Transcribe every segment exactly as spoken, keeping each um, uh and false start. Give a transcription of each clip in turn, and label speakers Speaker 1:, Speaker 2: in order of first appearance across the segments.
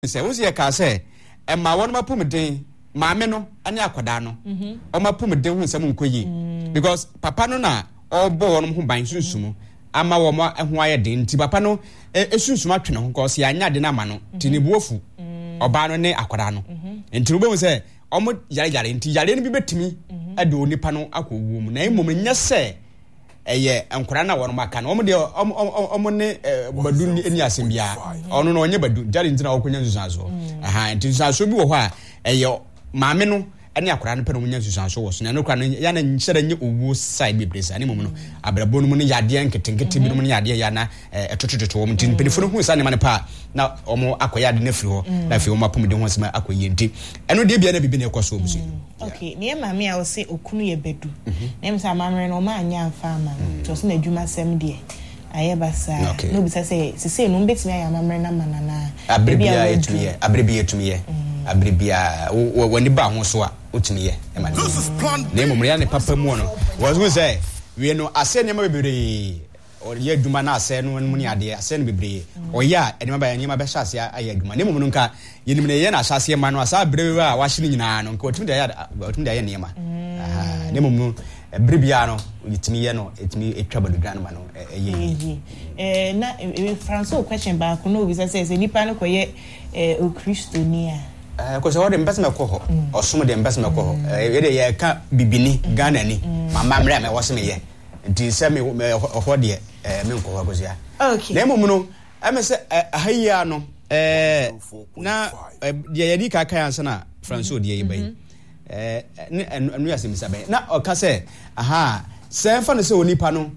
Speaker 1: say wo se ka say e ma won mapum den maame no ane akoda no o mapum den hu nsam nkoyi because papa no na obo won ho ban sunsumu ama wo mo ho aye den ti papa no esunsum atwene ho ko se anya de na ma no ti ne buofu oba no ne akoda no enti wo say omo yare yare enti yare no bi betimi ade onipa no akowu mu na emom nya say eye enkora na won maka na omo de omo ne badu ni asembia ono no onye badu jari ntina okonya nsusanso aha nti nsusanso bi wo ho a eye maame no ene akora no pe no nya nsusanso wo so na no kora no ya na nhyere nye owu side bi presa ne mom no abrabo no mu ne yade nketenkete bi no mu ne yade ya na etotototo wo nti penifo no hu sa ne mane pa na omo akoya de na firi ho na firi omo apom de ho sema akoye nti eno de bia na bibi na ekoso obusu.
Speaker 2: Okay, ne maame a wo se okunu ye bedu na msa maame no ma anya amfa ama to so na adwuma sem de aye basa no bisa say sese no mbetimi aya maame na manana
Speaker 1: abrebia etuye abrebia etuye abrebia woni ba ho so a otumiye e ma ne mo mria ne papa mu no was go say we no ase ne ma bebere o ye adwuma na ase no mu ni ade ase no bebere o ya ene ma ba ne ma be hya ase aye adwuma ne mo no nka yenim ne ye na asase ma no asa abrebe a wahye nyina no nka otumi da ya otumi da ya ne ma aha ne mo mu bribia no yitimi ye no etimi etwa badudwa no ma no eye
Speaker 2: eh na Franco question ba ko no bisa say nipa no koye eh o Kristonia
Speaker 1: eh ko so de mbese meko ho osom de mbese meko ho ye de ye ka bibini Ghana ni mama mra me wo se me ye nti se me ho de eh me nko ho gosia
Speaker 2: okay
Speaker 1: na mo no ame se ahaya no eh na de ye di ka kan ansa na Franco de ye bai eh anu ya semisa bai na o ka se aha se fa no se onipa no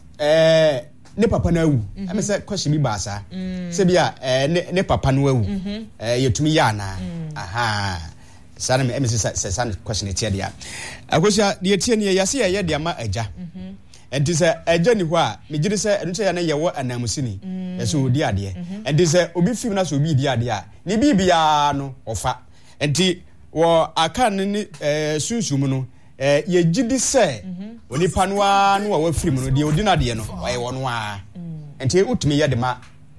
Speaker 1: eh ne papa na awu ame se question bi ba sa se bia eh ne papa no awu eh yetumi ya na aha sana me ame se se sana question e tie dia akosia de tie ne ya se ye de ama aja enti se aja ni ho a me gire se enu se ya na ye wo anamusini ye so odi ade enti se obi film na so obi di ade a ne bibia no ofa enti wo aka ne eh sunsumu no eh ye gidi se onipa no a no wa film no de odi na de no waye wono a enti utumi ye de ma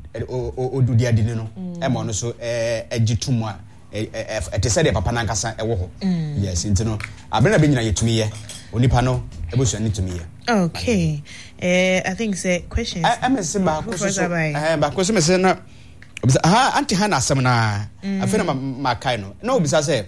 Speaker 1: odudi ade no e mo no so eh agitum a ete se de papa na nkasa e wo ho yes enti no abena be nyina yetumi ye onipa no ebosu ani tumi ye.
Speaker 2: Okay. Eh I think say questions.
Speaker 1: I am say ba ko so eh ba ko so me say na ha anti ha na asem na afena ma kai no na obisa say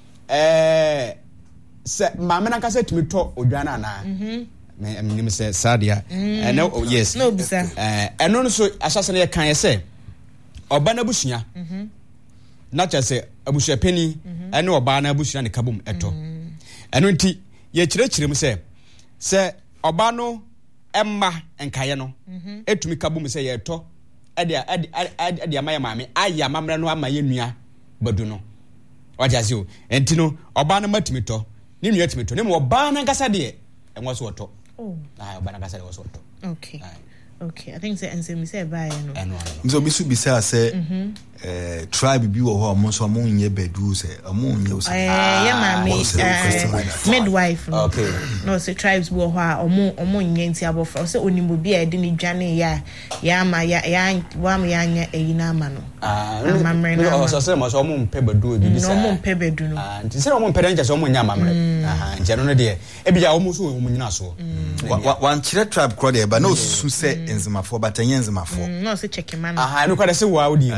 Speaker 1: eh se maame na kasa tumi to odwana na mhm me me say sadia eh no yes
Speaker 2: no obisa
Speaker 1: eh eno no so asase na ye kan ye say oba na busunya mhm na cha say abusua pani ene oba na busunya ne kabum eto eno nti ye kirechirem say se oba no emma enkaye no etumi kabum say ye to ade ade ade amaye maame aya mamre no amaye nua badu no wajazi o enti no oba no matimi to ni nua timi to ne mo oba na ngasa de enwo so to
Speaker 2: oh
Speaker 1: ah oba na ngasa de wo so to
Speaker 2: okay okay I think say and say me say buy no
Speaker 3: so bisu bisa say eh tribe bi wo ho mo so mo nye bedu say mo nye o say
Speaker 2: eh ya mama midwife no
Speaker 1: okay
Speaker 2: no say tribes wo ho a omo omo nye nti abofra say onimbo bi a de ni dwane ya ya ma ya ya wa ma ya nya eyina ama no
Speaker 1: ah no so say mo so mo mpe bedu bi bisa
Speaker 2: no mo mpe bedu no
Speaker 1: ah nti say mo mpe dan so mo nya amamre ah nti no de e bi ya wo mo so mo nyina so
Speaker 3: wan chire tribe crowd e ba no su say enzimafo but enzimafo
Speaker 2: no say check man
Speaker 1: ah no kwada say wa odi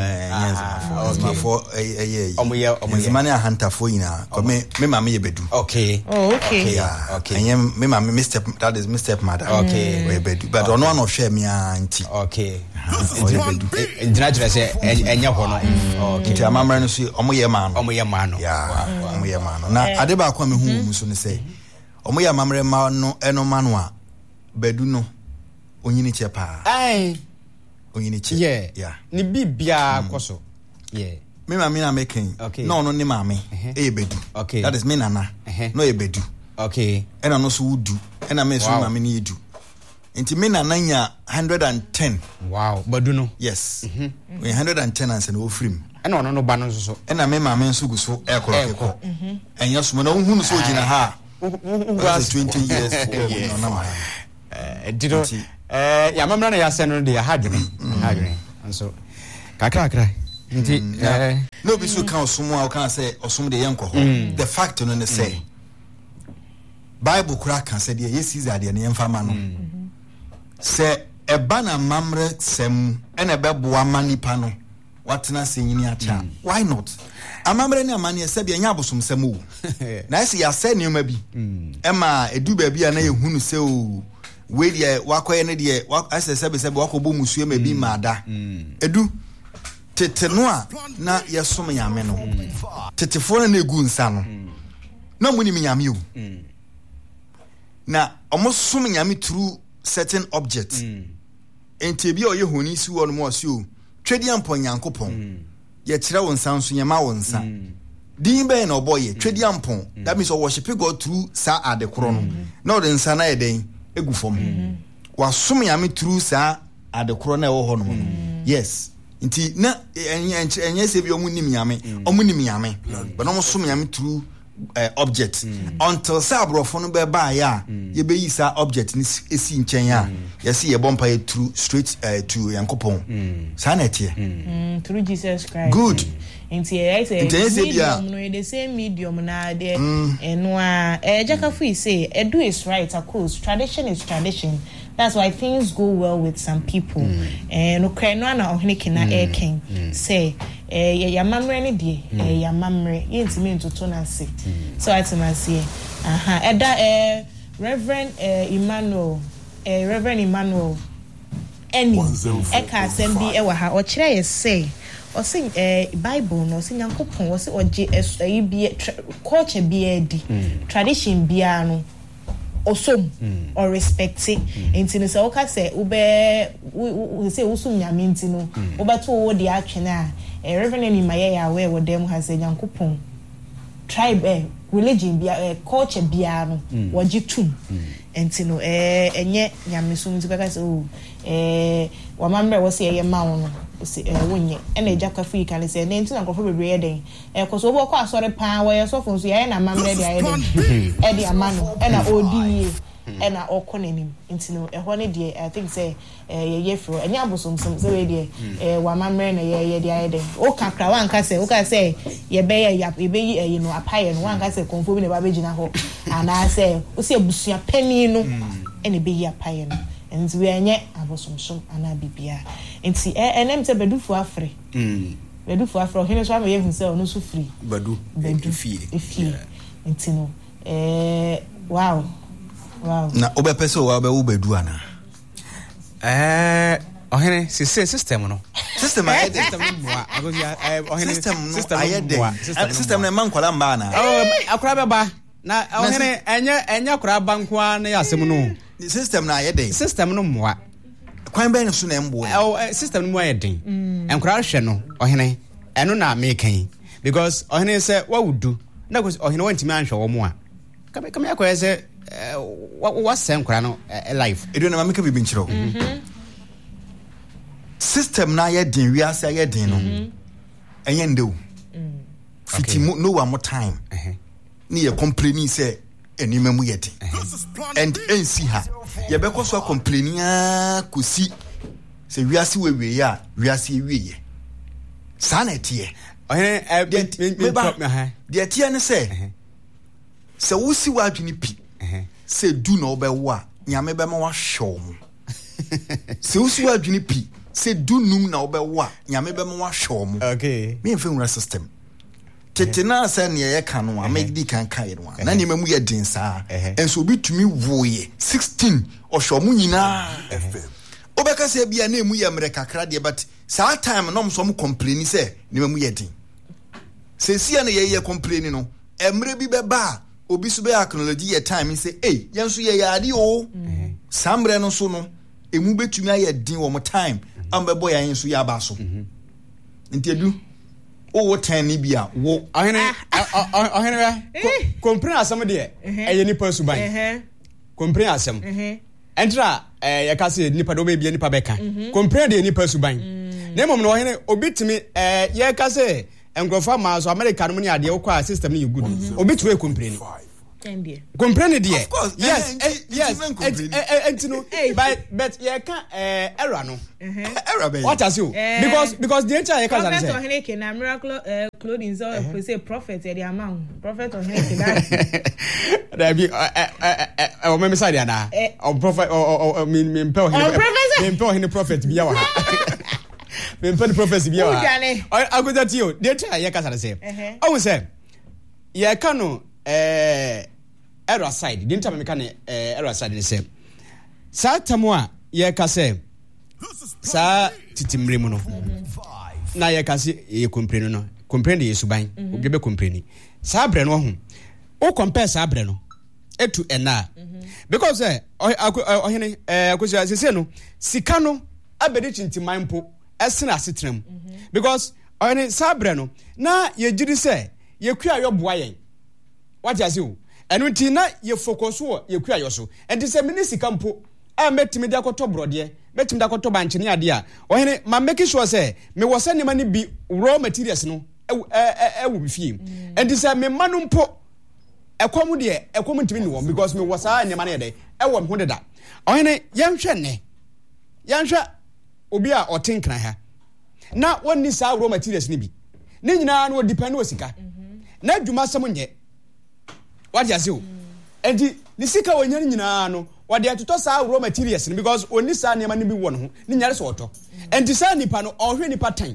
Speaker 3: enzimafo eh eh
Speaker 1: omo ye omo ye
Speaker 3: enzimane ahantafo ina ko me me mama ye bedu
Speaker 1: okay
Speaker 2: oh okay
Speaker 3: okay and me mama me step that is me step mother
Speaker 1: okay
Speaker 3: we bedu but ono one of share me anti
Speaker 1: okay bedu ndina jira say enya ho no
Speaker 3: okay ti amamre no so omo ye ma no
Speaker 1: omo ye ma no
Speaker 3: ya omo ye ma no na ade ba kwa me hu mu so ne say omo ye amamre ma no eno ma no a bedu no onyini che pa
Speaker 1: ai
Speaker 3: onyini che
Speaker 1: yeah yeah ni bibia koso yeah
Speaker 3: me mama na making no no ni mama e bedu
Speaker 1: okay
Speaker 3: that is me nana no e bedu
Speaker 1: okay
Speaker 3: ena no so udu ena me so mama ni edu enti me nana nya one hundred ten
Speaker 1: wow bedu no
Speaker 3: yes mhm one hundred ten and no free
Speaker 1: ena ono no ba no so
Speaker 3: ena me mama nso gu so e koro keko mhm enya so na hu no so gina ha twenty years no na ma
Speaker 1: eh dito eh ya mamra na ya se no de ya hadwene hadwene so kakra kakra
Speaker 3: no be so kan osumu a kan say osum de yenko ho the fact no ne say Bible kura kan say de yesiza de ne yemfa ma no say eba na mamre sem ene beboa manipa no watena senyini acha why not amamre ne amane se bia nya abosom sem o na ese ya se neoma bi ema edu ba bia na yehunu se o we de wakoye ne de ase sebe sebe wakobo musuo ma bi maada edu tete no a na yesom nyame no tetefo na egu nsa no na muni nyame o na omosom nyame through certain objects enti bia oye honi si wo no mo si o twedi ampo nyankopon ye kire won san so nyama won sa din be na oboye twedi ampo that means worship God through sa adekoro no na o de nsa na eden egu fom wa som nyame through sa adekoro na wo ho no yes nti na enye se bi omunim nyame omunim nyame but no som nyame through uh, object mm. until sa abrofo no be ba ya mm. ye be yi sa object ni esi nchen ya ye se ye bompa ye through straight uh, to yankopon mm. sa na tie
Speaker 2: mm. through Jesus Christ
Speaker 3: good
Speaker 2: nti I say medium no the same medium na there eno a eh jakafu is say edu is right of course tradition is tradition. That's why things go well with some people. And okay, no na ohne kina air king say eh ya mamre ne die eh ya mamre yentimi ntoto na se. So I tell say aha eda eh Reverend eh Emmanuel eh Reverend Emmanuel any eka asem bi e wa ha o kire ye say o say eh Bible no say Nyankopon o say oje eh bi culture bi edi tradition bi anu osom mm. or respect it enti no say o ka say ube we say usum nyame enti no obeto wo de atwe na e reverend ni maye ya we wo dem ha say Nyankopon tribe eh religion bia eh, culture bia no mm. woji tum enti no eh enye nyame so nti ka say o eh wa mamre wo say ye ma wo no say eh wonye e na ejaka fu kan say na enti na nkofo bebre den eh koso obo kwa asore pan wo ye so fun so ye na mamre de aye den e de amano e na odi e na okonanim enti no e ho ne de I think say eh ye ye fro enya abosom som say we de eh wa mamre na ye ye de aye den o kakra wan ka say o ka say ye be ye ye be yi no apaye no wan ka say konfo bi na ba begina ho ana say o say busua pani no e na be yi apaye no enti we enye abosomsom ana bibia enti enem te bedufu afre mm bedufu afre hene so amaye hu se ono so free
Speaker 1: bedu bedu fie
Speaker 2: fie enti no eh wow wow
Speaker 3: na obepeso wa be wo bedu ana
Speaker 1: eh ohene system system no
Speaker 3: system ayede
Speaker 1: system mo agosia ohene
Speaker 3: system no ayede system na man kwala mba na
Speaker 1: oh akura beba na ohene enye enye akura bankwa na yasem no
Speaker 3: system na ayede
Speaker 1: system no mo
Speaker 3: kwan ben so na mbo
Speaker 1: eh system no mo ayede enkura hwe no ohene eno na mekan because ohene say what would do na go ohene wantimi anhwe wo mo a kame kame akoye say what sen kura no life
Speaker 3: edu na mameka bibi nchiro system na ayede wi ase ayede no enye ndew fiti no one more time ni ye complaining say enima mu yete and N C ha ye be ko so complaining a kosi se wiase wewe ya wiase wiye sanete
Speaker 1: ohene
Speaker 3: me ba de tie ne se se wusi wa adwini pi se du na obewa nyame be ma wa hwo mu se wusi wa adwini pi se du num na obewa nyame be ma wa hwo mu
Speaker 1: okay
Speaker 3: me mfe nwura system tete na asa ne ye ka no amegdi kan kai no na ne mamu ye din sa enso bitumi woye sixteen ohwo mu nyina obeka se bia na emu ye mre kakra de but sa time no mso mu complain say ne mamu ye din se sia na ye ye complain no emre bi be ba obi so be acknowledge ye time say eh yenso ye yade o samre no so no emu betumi aye din wo mo time ambebo ya yenso ya ba so ntedu o ten ni bia wo
Speaker 1: ahene ahene complain asem de eye ni pa suban eh complain asem eh entra eh ya ka se nipa do be bia nipa beka complain de nipa suban na mom no ahene obitimi eh ya ka se engrofa ma so America no ni ade wo kwa system ni good obitwe complain Comprehend there.
Speaker 3: Of course.
Speaker 1: Yes.
Speaker 3: Uh,
Speaker 1: yes. And you know, but but yeah, can error no.
Speaker 3: Error be.
Speaker 1: What as you? Because because the entire can say.
Speaker 2: Prophet Oheneke na miracle clothing so we say prophet the amount. Prophet Oheneke that.
Speaker 1: There be o me side na. O prophet o me me mpɛ Oheneke. Me mpɛ Oheneke prophet bi ya wa. Me mpɛ prophet bi ya wa. I go that you. The entire can say. I will say. Yeah, can eh error side the time me can eh error side dey say sa tamwa ye ka say sa titimre mu no na ye ka say ye complain no complain ye suban obi be complain sa bre no ho o compare sa bre no etu ena because eh ohene eh akosia sese no sika no abedi tintiman po esena asetram because ohene sa bre no na ye gidi say ye kua yo boa yen what you say enu nti na ye focus wo ye kua yo so enti se minisika mpo a metimi da koto brode metimi da koto banche ne ade a ohene ma make sure say me wo se ne ma ne bi raw materials no e wo bi fie enti se me ma no mpo ekomu de ekomu ntimi ne wo because me wo sa ne ma ne de e wo me ho deda ohene yenhwe ne yenhwe obi a otenkran ha na woni sa raw materials ne bi ne nyina no depend o sika na dwuma sam nye what you say enti ni sika wonyane nyina no wade atoto sa raw materials because oni sa ne ma ne bi won ho ni nyare so oto enti sa nipa no ohwe nipa tan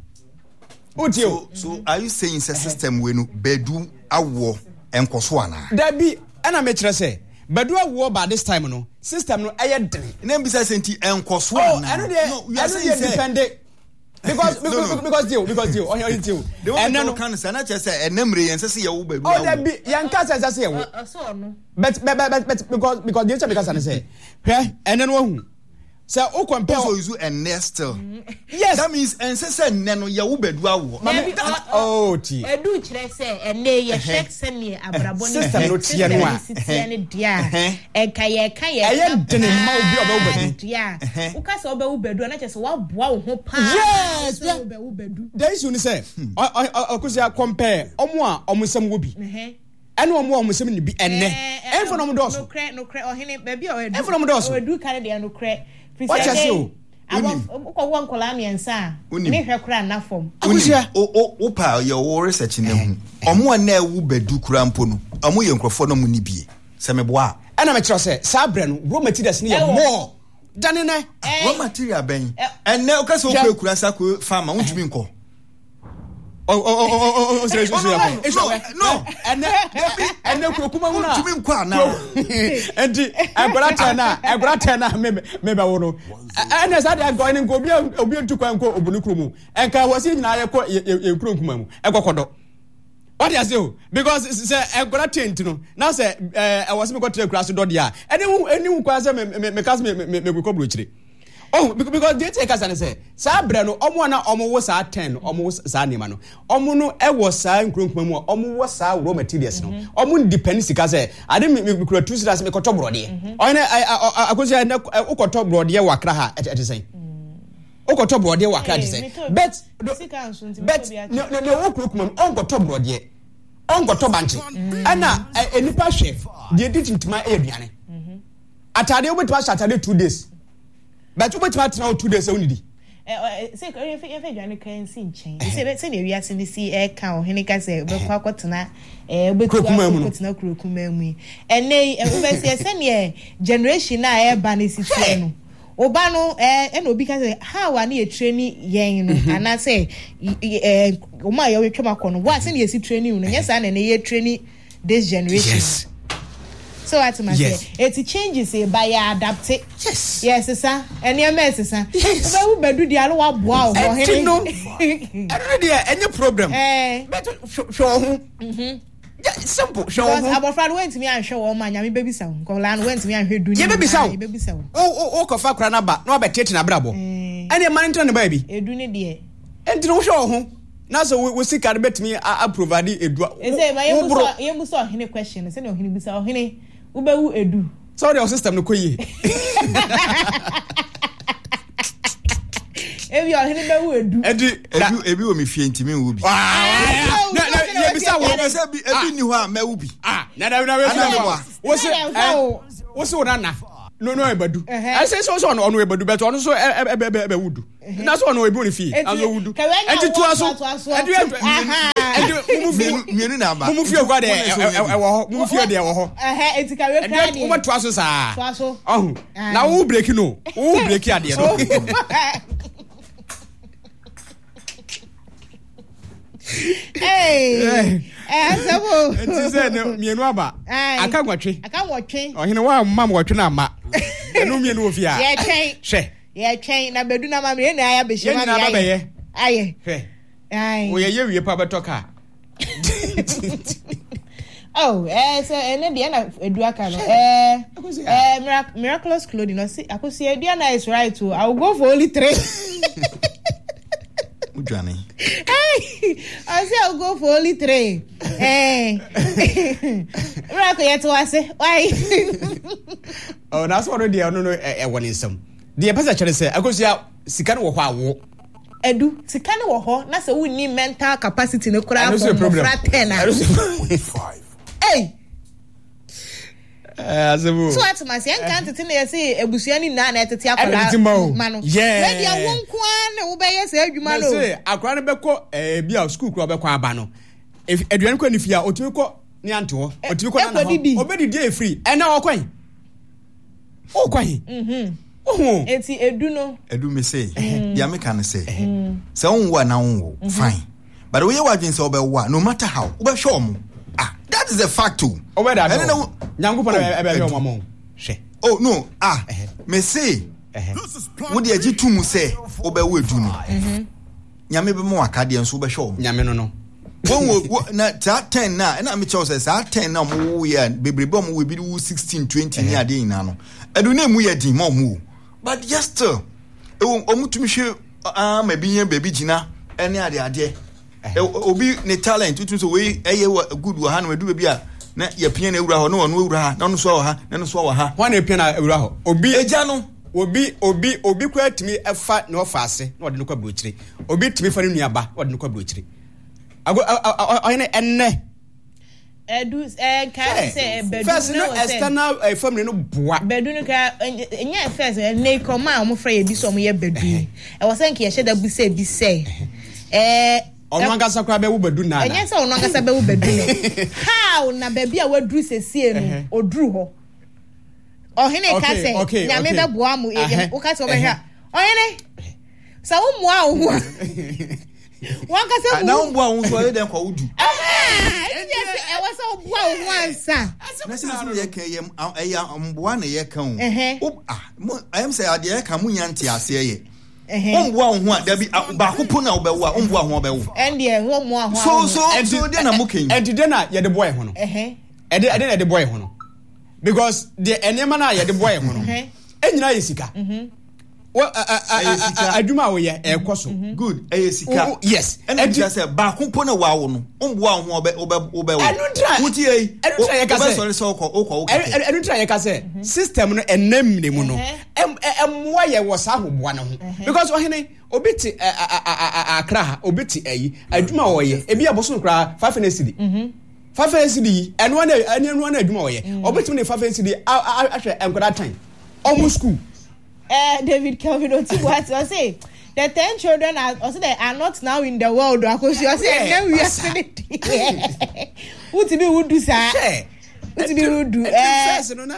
Speaker 3: so so are you saying it's a system we no bedu awo enkoso ana
Speaker 1: da bi ana me kire say bedu awo by this time no system no eye den
Speaker 3: na mbisa senti enkoso ana
Speaker 1: no you are saying dependent because because no, no. because deal because deal on your deal
Speaker 3: and then can say na say enemre yen say ye wo bedu
Speaker 1: oh that be yen ka say say ye wo
Speaker 2: so no
Speaker 1: but but but but because because the because I say hwe and then wo say o compare
Speaker 3: so use and nestle
Speaker 1: yes
Speaker 3: that means and say say ne no ye wo bedu awo
Speaker 1: oh ti
Speaker 2: edu kire say ene ye check say ne abrabo ni
Speaker 1: system no tie no a
Speaker 2: tie ne dia e ka ye ka ye
Speaker 1: e ye dene ma obi oba wo bedu
Speaker 2: dia wo ka say oba wo bedu na che say wa boa wo ho pa
Speaker 1: yes
Speaker 2: oba wo bedu
Speaker 1: there is you say akusia compare omo a omo sam wo bi ene omo omo sem ni bi enne enfo no mo doso
Speaker 2: no kre no kre ohene ba bi o edu
Speaker 1: enfo no mo doso
Speaker 2: edu kare de no kre
Speaker 1: what you say
Speaker 2: abo ko won kola miensa ne hwe kra na fom
Speaker 1: akusia
Speaker 3: o o o pa your research ne hu omo na ewu bedu kura mpo no omo ye nkrofo no mo ni bie se me boa
Speaker 1: ana me kire say sa bre no raw materials ne ye more dane ne
Speaker 3: raw material ben enne o ka se o kura sa ko farmer untumi nko
Speaker 1: oh oh oh oh oh serious serious
Speaker 3: no
Speaker 1: enne enne kurokuma mu na
Speaker 3: untumi nko ana
Speaker 1: enti agorata na agorata na me me ba wo no enne sa de go ni nko obi obi ntukwa nko obunu kuromu enka wasi nyina ye ko ye kurokuma mu ekokodo what you say because say agorata enti no na say eh wasi me ko tre kura so do dia eni eni hu kwa say me me kas me me me ko bro chire oh because they take us and say sa bre no omo na omo wo sa ten omo sa nima no omo no e wo sa nkronkuma mu omo wo sa raw materials no omo depend sika say ade me me kura two series me ko to brode o na akosia na ukoto brode wakra ha ete say ukoto brode wakra ete say but but no no wo krokuma on ko to brode on ko to banche ana enipa hwe de ditintima e aduane atade obetima atade two days but you bet matter two days only
Speaker 2: eh say if if you can see change say say we are seeing see e ka o hene ka say be kwa kwotena eh obetu kwotena kurokuma mu ene e be say say ne generation na e ba ne situa no oba no eh e no obi ka say how are you training yen no ana say eh o ma ye wetwa makọ no wa say ne si training no yes na ne ye training this generation
Speaker 1: yes.
Speaker 2: So what am I
Speaker 1: yes.
Speaker 2: say? It changes it by adapt it.
Speaker 1: Yes.
Speaker 2: Yes, sir. And your mess, sir.
Speaker 1: Yes.
Speaker 2: So we do the alo wow.
Speaker 1: I know. I don't have any problem.
Speaker 2: Eh.
Speaker 1: But show who? Mhm. Yeah, simple. Show who?
Speaker 2: Because our friend went to me and show all man. Yami baby sound. Kolan went to me and he do.
Speaker 1: Yeah, baby sound.
Speaker 2: Baby sound.
Speaker 1: Oh, oh, oh. Kofa krana ba. No abete na brabo. Any man into the baby.
Speaker 2: E do ne de.
Speaker 1: And no show who? Now so we we see can bet me I provide a do.
Speaker 2: Is it my you so you so hini question. Say no hini bisa hini. Ubewu edu.
Speaker 1: Sorry, our system no koyi.
Speaker 2: Ebi o hini bewu edu.
Speaker 3: Edu ebi ebi o mi fie ntimi wo bi.
Speaker 1: No no
Speaker 3: bisa wo na say ebi ni ho a mawubi
Speaker 1: ah na na na wo se wo se wo na no no ebadu I say so so no no ebadu but ono so e e wudu na so no ebu ni fi aso wudu enti to aso enti enti
Speaker 3: mienu na ba
Speaker 1: mu fi ogwa de e wo ho mu fi de e wo ho
Speaker 2: eh enti ka we kra ni
Speaker 1: wo to aso sa to aso oh na wo break no wo break ade no
Speaker 2: eh eh sabo
Speaker 1: enti se no mienu aba aka gwatwe
Speaker 2: aka gwatwe
Speaker 1: ohene wa mam gwatwe na ma enu mienu ofi a
Speaker 2: ye twen
Speaker 1: hwe
Speaker 2: ye twen na bedu na ma me na aya be shema
Speaker 1: na ba ye
Speaker 2: aye
Speaker 1: hwe
Speaker 2: ai
Speaker 1: wo ye ye wie pa betoka
Speaker 2: oh eh so ene dia na edu aka no eh eh miraculous clothing no see akosi edu na is right too I will go for only three
Speaker 3: Ujani.
Speaker 2: Hey, I say I'll go for only three. Eh. Miracle yet to say why?
Speaker 1: Oh, that's already I don't know eh one in some. The person actually say akosi sika no wo awo.
Speaker 2: Edu, sika no wo ho na say we need mental capacity no kura for ten. Hey.
Speaker 1: Eh azebu.
Speaker 2: So at my sen kan tete na say ebusua ni na na tete akola ma no.
Speaker 1: Yeah.
Speaker 2: We dia won kwa na wo be yes adwuma no.
Speaker 1: Say akola no be ko eh bia school kro be ko aba no. If aduan ko ni fia otumi ko ni ante ho. Otumi ko na na ho. Obedi dey free. E na okwan. Okwan. Mhm. Oh.
Speaker 2: Eti edu no.
Speaker 3: Edu me say. Dia me kan say. Say won wa na won wo. Fine. But we wa dwen say obewa no matter how. Obe show mo. Ah, that is a fact too.
Speaker 1: Oh, where that? Nyangu pona ebe yo mamo. She.
Speaker 3: Oh no, ah, me say. Wo de agi tu mu say obewa edu no. Mhm. Nyame be mo akade enso be show.
Speaker 1: Nyame no no.
Speaker 3: Won wo na ta ten na, na me chow say sa ten na mo wo ye bebrebe mo we bi sixteen twenty ni ade ina no. Edu na mu ye din mo mu. But yes still. E wo omutumi hwe ah ma bi yen baby gina ene ade ade. Obi ne talent tutu so we eye good wo ha no edu bi a na ye pia na ewura ho no no ewura ha na no so ha na no so wa ha
Speaker 1: wa na pia na ewura ho obi
Speaker 3: eja no
Speaker 1: obi obi obi kwa timi efa na ofa ase na ode no kwa brochire obi timi fa ne nuaba ode no kwa brochire ago oyene enne
Speaker 2: edu eh ka say bedu
Speaker 1: first no external family no boa
Speaker 2: bedu no ka enya first ne koma o mo fra ye bi so mo ye bedu e wo say nke ye hye da bu say bi say eh
Speaker 1: ono angasa kwa be wo bedu na
Speaker 2: enya say ono angasa be wo bedu ne how na baby a wadru sesie no odru ho ohene ka say nyame be boa mu e wo ka say obehia ohene sa wo mu a wo hu wan ka say
Speaker 3: na wo boa wo so e den kwa wudu
Speaker 2: ah yes e wo so boa wo ansa
Speaker 3: na say so ye kan ye eya mboa na ye kan o ah I am say ade ye kan mu nyante ase ye omboa wo ho a da bi ba kopo na wo be wo a omboa ho be wo
Speaker 2: ende e ho mo ho
Speaker 3: so so so de na mo kan
Speaker 1: ende de na ye de boy ho no eh ende ende na de boy ho no because the enema na ye de boy ho no enyina ye sika mhm well aduma wo ye e koso
Speaker 3: good e sika
Speaker 1: yes
Speaker 3: and just say ba kopo na wa wo no omboa ho obe obe obe wo wuti ei
Speaker 1: enu tra ye ka say
Speaker 3: sorry so okọ okọ
Speaker 1: enu tra ye ka say system no enam ne mu no em emwa ye wo sa hoboa no ho because ohene obiti akra obiti ayi aduma wo ye ebi aboso kra five N C D mhm five N C D enu na enu na aduma wo ye obiti ne five N C D ahwe enkwada tan almost school.
Speaker 2: Uh, David Kelvin Otibuati, I say the ten children are also they are not now in the world because you say now we are saying what to be would do sir what to be would do eh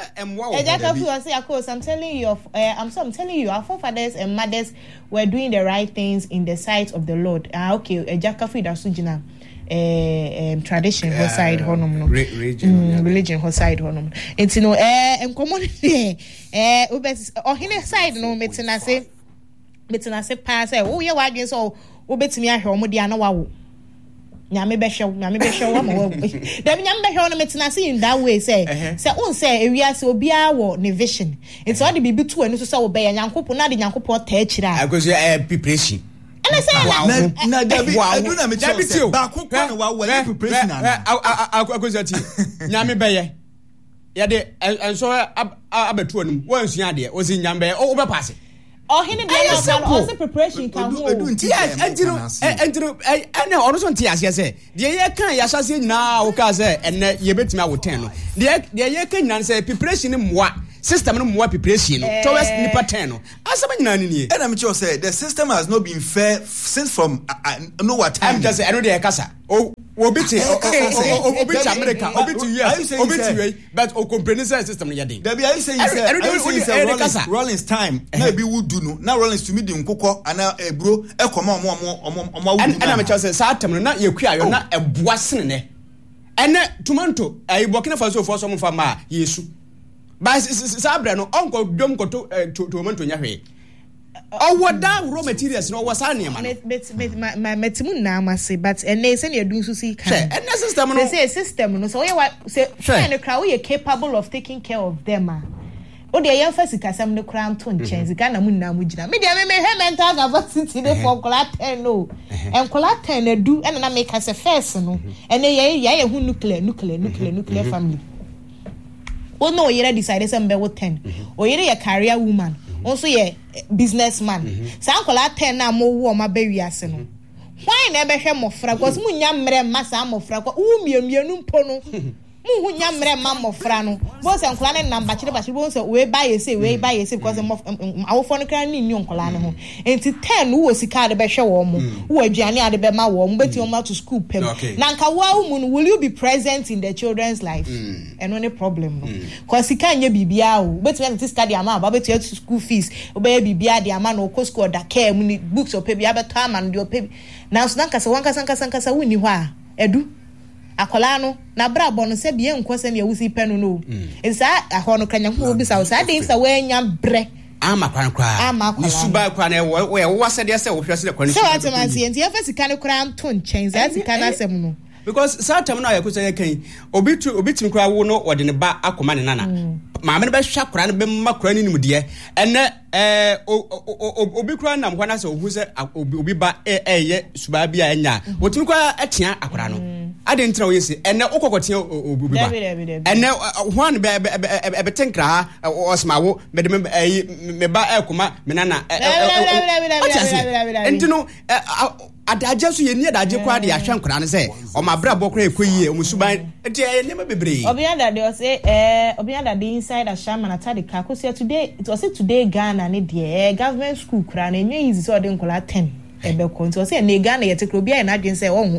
Speaker 2: of course I'm telling you of uh, I'm so I'm telling you our forefathers and mothers were doing the right things in the sight of the Lord. Ah okay Ejakafu Dasujina eh um, tradition her side honum no religion religion her side honum enti no eh enkomo ne eh obet ohine side no metina se metina se pa say wo ye wadwen so obetimi ahwe omo dia na wawo nyame be hwe nyame be hwe wo ma wo dem nyame be hwe no metina se in that way say say on say ewia se obi a wo ne vision enti o de bibi tu ani so say wo be yankopo na de yankopo ta akira
Speaker 1: because eh preparation
Speaker 2: and I say
Speaker 3: na David I do na me say ba ko ko na wa wa preparation na
Speaker 1: akozati nyame beye ye de enso abetu anum wo ansua de o si nyambe o be pass
Speaker 2: Oh, he need the also preparation can go.
Speaker 1: Yes, and you know, and you and also Tias say, the year can Yasasi now, Kaze, and you bet me I would tell you. The year can say preparation in what system no more preparation towards Nipateno. As a man, and
Speaker 3: I'm sure say the system has not been fair since from no what time.
Speaker 1: I'm just I know the Casa. Oh, Obiti, Obiti America, Obiti U S, Obiti, but O comprehensive system.
Speaker 3: Debbie, I say, I Rollins time. Maybe we do no. Now Rollins to me the Nkoko and a bro, a common more, and I'm just saying, Saturn, not your queer, you're not a boisson. And tomato, I working for so for some of my yes. But Sabrano, Uncle don't go to tomato in your way. Oh, what that raw materials no was any man.
Speaker 2: My my metimun now must say, but and they say you do see
Speaker 1: and the system
Speaker 2: they say system no so what say and the crowd are capable of taking care of them. Oh, the young first casam no crown to change the kind of moon now. Media may mental capacity for collateral no and collateral do and I make us a first no and they yeah who nuclear nuclear nuclear nuclear family. Oh no, you decided some be with ten or you're a career woman. Also, yeah, businessman. Sankola ten na mo wo ma be wiase no. Why na be hwe mofra because mu nya mre masa mofra ko u miemienu mpo no. Mu hu nya mre ma mofra no. Bo sankola ne namba chire ba chire bo so we buy you say we buy you say because awofo no kran ni nyu nkola ne ho. Enti ten wo sika de be hwe wo mo. Wo aduane ade be ma wo mo beti wo ma to school pem. Na nka wa mu no will you be present in the children's life? And no problem no. Cause sika nya bibia o. Beti me to study ama ba beti to school fees. Obe bibia de ama no ko school da care mu ni books o pe bia be to ama no de o pe. Na so nanka se wanka sanka sanka sa woni ho a. Edu akola no na bra bo no se bie nkwose ne awusi penu no nsa aho no kanya ho bi sa sa de nsa wanya bre
Speaker 1: ama kwan kwa ni suba kwa na we wo wase de se wo hwese de kwa ni
Speaker 2: so atmansi enti ya fasika ne kra nto nchen za sika na asem no
Speaker 1: because satam na yakusa yakan obitu obitim kra wo no wode ne ba akoma ne nana maame ne ba hwa kra ne be ma kra ni nim de ene eh obi kra nam kwa na se ohu se obi ba eye suba bia anya wotim kwa atia akra no ade ntra wo yesi ene okokotia obi ba ene hwan be be tenkra ha osma wo me de me ba akoma me nana entino adaje so ye ni adaje kwa de ahwe nkora ne se o ma bra bokra ekoyie o musuban enti e ne bebre
Speaker 2: obianda de o say eh obianda de inside a shaman atade ka ko say today it was today Ghana ne de government school kra na enye easy so de nkola ten e be ko nti o say ne Ghana ye tekro bia na adwen say wo ho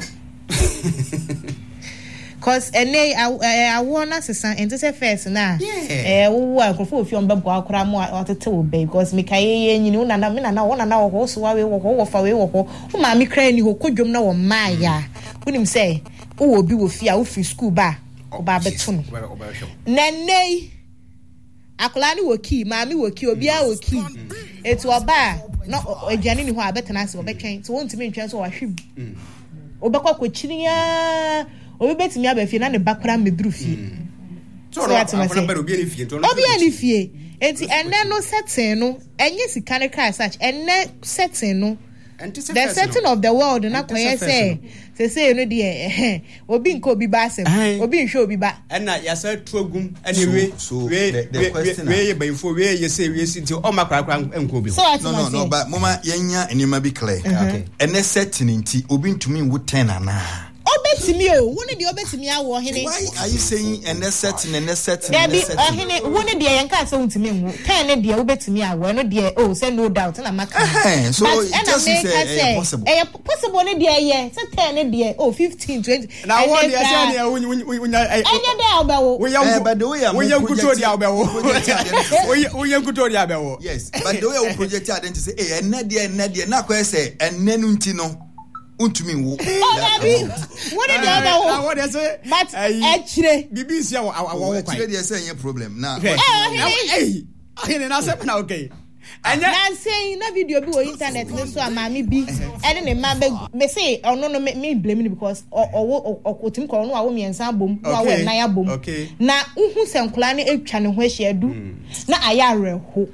Speaker 2: cause ene I wanna say enti say first na eh wo akofo ofi on bebo akora mo atete wo be because me kai ye nyini una na me na na wona na wo so wa we wo wo fa we wo ho wo ma me kra ni ho kodwom na wo maaya unim say wo obi wo fi a wo fi school ba wo ba beto no na nei akola ni wo ki ma mi wo ki obi a wo ki etu oba no aduane ni ho abetena se wo betwen so won timi ntwen so wa hwim obekọ kwechiriya obi betimi abafie na ne bakora meduru fie so atema obi ani fie enti enne no setting no enye sika ne cry search enne setting no the setting of the world na koye say say say no de eh obi nko obi ba asem obi nhwe obi ba
Speaker 1: na yasa tuagum anyway we we we before we ye say we sit o makra kra nko obi
Speaker 3: no no no but mama yenya enima bi clear okay enne setting nti obi ntumi nwu ten ana
Speaker 2: obetimi o woni de obetimi awo hene
Speaker 3: why are you saying enne setting enne setting
Speaker 2: enne setting hene woni de yanka so ntimi nwu ten ne de obetimi awo no de oh say no doubt na maka
Speaker 3: so just say possible
Speaker 2: eh possible ne de ye say ten ne de oh fifteen twenty
Speaker 1: na won de say ne wunya
Speaker 2: enya de obawo
Speaker 3: eh but the way am
Speaker 1: wunya kuto de obawo wunya kuto de obawo
Speaker 3: yes but the way we project identity say eh enne de enne de na kwa say enne nu nti no untumi wo
Speaker 2: oh dabi what did the other one
Speaker 1: what they say
Speaker 2: but echire
Speaker 1: bibi sia wo wo
Speaker 3: kwa echire dey say any problem na
Speaker 1: eh ahine na say na okay
Speaker 2: anya na say na video bi wo internet me so amami bi ene ne ma be me say ono no me blame me because o otim ko no a wo miensa bom wa wo na ya bom na uhu senkola ne etwa ne ho ahia du na aya reho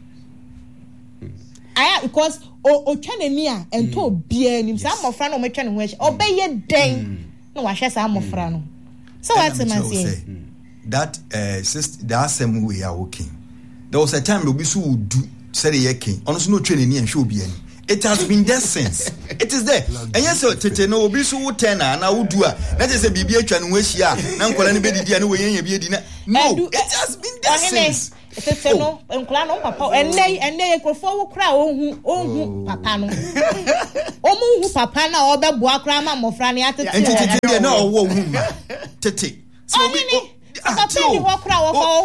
Speaker 2: aya because o twanani a ento bia nim sa mofra no metwa ne ho ahia obeye den na wa hwe sa mofra no so what am I saying
Speaker 3: that uh sister that same way are working there was a time obi so would do said ye king on no training and show be any. It has been there since. It is there. And yes, so tete no obi so tena na wodua. That is a bibi atwa no wahia. Na nkola ne bedi dia no we bi edi na. No, it has been there since.
Speaker 2: Tete no nkola no papa enne enne ekofo wo kra ohun ohun papa no. Omu hu papa na obeboa kra ma mofra ne atete.
Speaker 3: Tete na owo ohun ma. Tete. So obi
Speaker 2: papa ni ho kra wo ko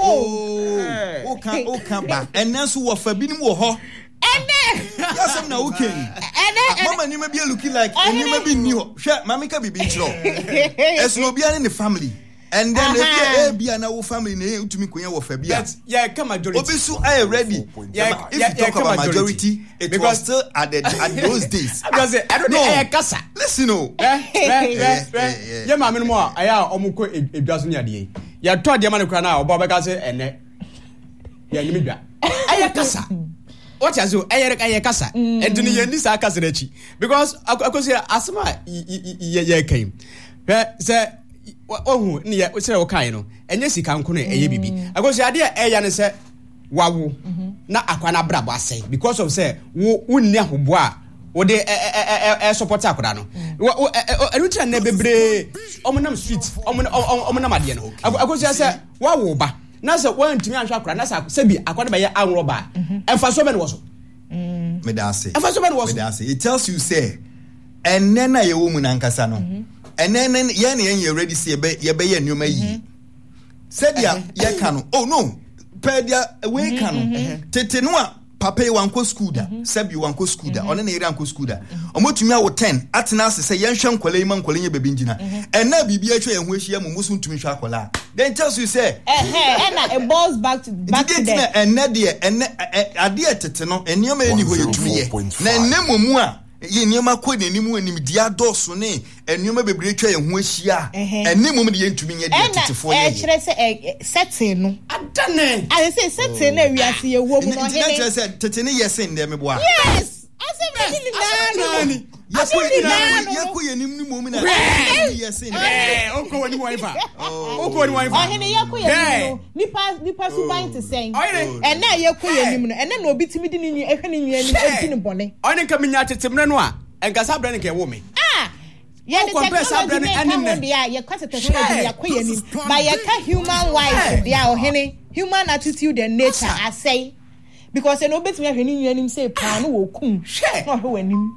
Speaker 2: ho.
Speaker 3: O kan o kan ba. Enne so wo fa binim wo ho.
Speaker 2: Ene
Speaker 3: yes I'm now okay ene mama ni maybe looking like ni maybe new hwe mama ka bibi ntro es no bia in the family and then e bia na wo family na utumi konya wo fa bia
Speaker 1: yeah come majority
Speaker 3: obi so I ready yeah if you talk about majority it because was still at the at those days
Speaker 1: because I don't know eh kasa
Speaker 3: listen no
Speaker 1: eh eh yeah mama no mo aya omko eduaso ni ade ya to ade ma ne kra na obo be ka se ene ya nyimi dwa aya kasa what you do eh eh kasa and ni ye ni sa kasa na chi because akosi asma ye ye kan say ohu ni ye sire wo kan no enye sika nko no eye bibi akosi ade eh ya ne say wawo na akwa na brabo asai because of say wo unni ahobo a wo de eh support akoda no enu tira na bebre omonam street omonam ade no akosi say wawo ba na se wan timi anhwa akora na se bi akwade ba ye anro ba emfa so be no so
Speaker 3: me da say
Speaker 1: emfa so be no so
Speaker 3: me da say it tells you say enne na ye wo mu nankasa no enne ye na ye ready say be ye be ye nneoma yi said ya ye ka no oh no pedia we ka no tete no a papa ye wanko school da sabi wanko school da one na ere wanko school da omotumi a wo ten atena se say ye hwe nkwale yi man kwale ye bebi ngina enne bibi a hwe ye ho ahia mu musu ntumi hwe akola then tells you say
Speaker 2: eh eh na it balls back to back to them
Speaker 3: enne de enne ade tete no enioma eni ho yetumi ye na enne momu a ye nioma ko ne nimu anim dia doso ne enioma bebre twa ye ho ahia enne mom de ye ntumi nye de tetefo ye
Speaker 2: eh kire se setting no
Speaker 1: adane
Speaker 2: I say setting na wiase ye wo mu no
Speaker 3: he ne say tete ne yes in dem boa
Speaker 2: yes I say really nani
Speaker 3: yako ye nim ni mom na yes in
Speaker 1: eh oko wani wifa oko wani wifa
Speaker 2: oh he yako ye no nipa nipa su ban te sen and na yako ye nim no and na obi timi di ni ehwe ni nwa ni enti ni bone
Speaker 1: oni nka minya tetemre no a enka sabra ne ke wo me
Speaker 2: ah ye the technology ne dia ye kwase technology yako ye nim but ye ka human wise dia o hene human attitude and nature I say because e no betimi ahwe ni nwa nim say pa no wo kum no hwe wanim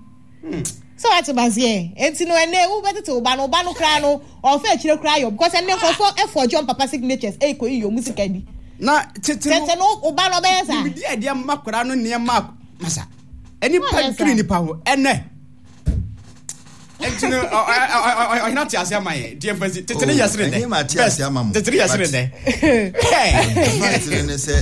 Speaker 2: so what about here enti no ene wo betete oba no oba no kra no o fa akire kra yo because ene ko for for John papa signatures e ko iyo music adi
Speaker 1: na tete
Speaker 2: tete no oba no be sa
Speaker 1: bi dia dia makora no ne ma masa eni pa kiri ni pa ho ene enti no o hina ti asia mai die mfazi tete ne yasire de
Speaker 3: ma ti asia mamu
Speaker 1: tete yasire de
Speaker 3: hey ne se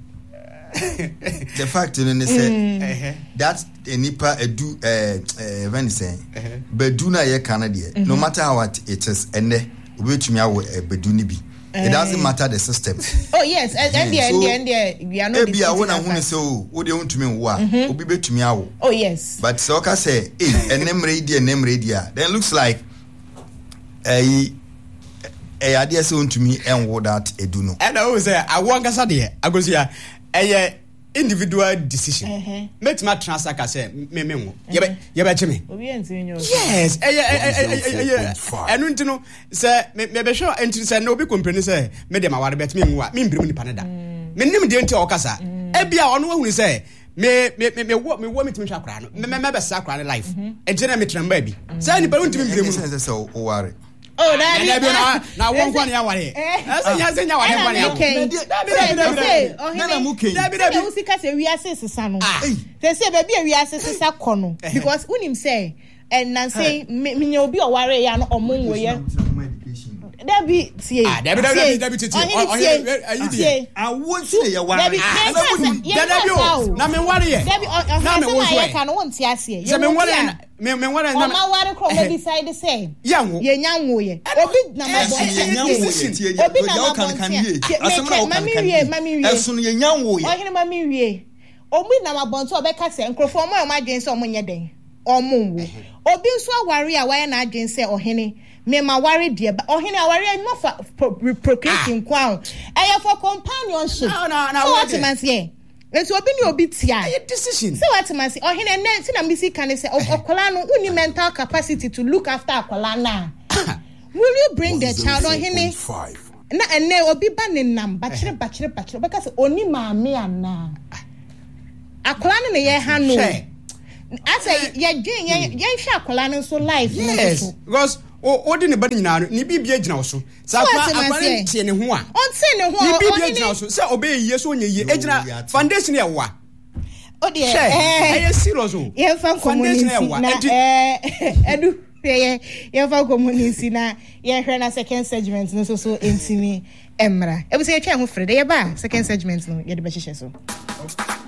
Speaker 3: the fact you know say mm. that enipa edu eh eh when say bedu na ye Canada no matter how it is ene obetumi awo bedu ni bi it doesn't matter the system
Speaker 2: oh yes and and the and the we are not
Speaker 3: e bia wona hu say o wo de untumi wo a obi betumi awo
Speaker 2: oh yes
Speaker 3: but so ka say eh enemre di enemre di a then looks like eh eh ade say untumi enwo that edu no
Speaker 1: and I will say I want ka say de agosia eye individual decision make my transfer ka say me me wo ye be ye be chime
Speaker 2: obi entinyo
Speaker 1: yes eye eye enu ntino say me be sure ntino say no obi complain say me dem aware bet me wo a me mbirim ni panada me nim de nti o kasa e bia ono wahunu say me me me wo me wo mitimi hwa akra no me me be sa akra ne life e je na me tramba bi say ni pa ntimi mbirim
Speaker 3: say say o ware
Speaker 2: oh that
Speaker 1: na na na won kwa ne aware asa nya se nya ware kwa ne aware
Speaker 3: na na muken
Speaker 2: da bi da bi usika se wi asesesa no se se ba bi wi asesesa kɔ no because unim say and na say me nya obi oware ya no omonwo ye da bi tie
Speaker 1: ah da bi da bi da bi tie oh ayi die
Speaker 3: awo tie ya ware
Speaker 1: da da bi o na me ware ye
Speaker 2: na me wo so ye ka no won tie ase
Speaker 1: ye me ware me me ware na
Speaker 2: ma ware kro me decide say
Speaker 1: yanwo
Speaker 2: ye nyanwo ye obi na ma bo
Speaker 3: ye nyanwo ye obi na ma kan kan ye asema o kan kan ye eso no ye nyanwo ye
Speaker 2: o hene ma mi wie obi na ma bo nto obeka say nkrofo mo ma adwen say o mo nye den o mo wo obi nso aware a waye na adwen say o hene me ma ware de ba o hene aware no for procreating kwa e for companionship
Speaker 1: no no no
Speaker 2: what man say Let's open your bit here.
Speaker 1: Decision.
Speaker 2: So what am I say? Oh, he and then see Missy can say, oh, Okolano, we need mental capacity to look after Okolana. Will you bring the child on him? Na and ne obi banning nam, bachelor, bachelor, bachelor, because only mammy and na. Akolana ne ye hanu. I say, ye doing ye shall Akolana so life.
Speaker 1: Yes, because. O odi ne bani nyina ni bibia gina wo so sa kwa akware tie ne ho a
Speaker 2: on tie ne ho
Speaker 1: ni bibia gina wo so se obey ye so onye ye ejina foundation e wa
Speaker 2: o de
Speaker 1: eh eh serious o
Speaker 2: ye fa community na eh edu ye ye fa community na ye hwe na second segment no so so entimi emra e bi se ye twa ho frede ye ba second segment no ye de be hyehyɛ so